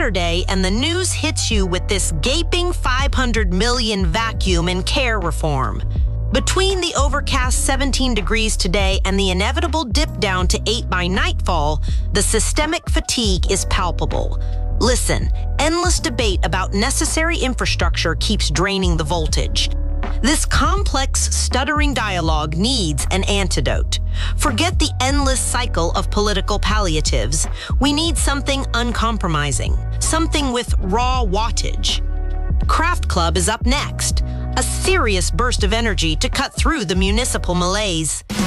Saturday, and the news hits you with this gaping 500 million vacuum in care reform. Between the overcast 17 degrees today and the inevitable dip down to 8 by nightfall, the systemic fatigue is palpable. Listen, endless debate about necessary infrastructure keeps draining the voltage. This complex, stuttering dialogue needs an antidote. Forget the endless cycle of political palliatives. We need something uncompromising, something with raw wattage. Craft Club is up next, a serious burst of energy to cut through the municipal malaise.